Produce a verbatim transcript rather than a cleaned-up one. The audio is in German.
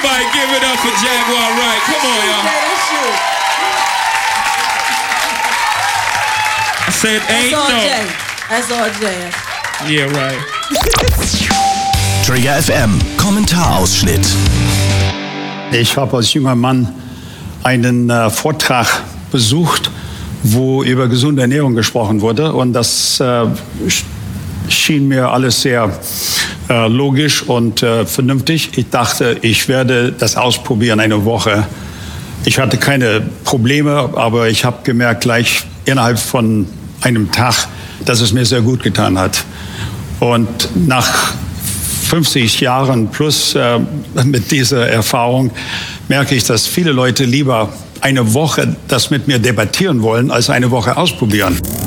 Everybody give it up for Jaguar Wright. Come on, y'all. I said ain't That's all no. Jay. That's all Jay. Yeah, right. Trigger F M, Kommentarausschnitt. Ich habe als junger Mann einen äh, Vortrag besucht, wo über gesunde Ernährung gesprochen wurde. Und das äh, schien mir alles sehr äh, logisch und äh, vernünftig. Ich dachte, ich werde das ausprobieren eine Woche. Ich hatte keine Probleme, aber ich habe gemerkt gleich innerhalb von einem Tag, dass es mir sehr gut getan hat. Und nach fünfzig Jahren plus äh, mit dieser Erfahrung merke ich, dass viele Leute lieber eine Woche das mit mir debattieren wollen, als eine Woche ausprobieren.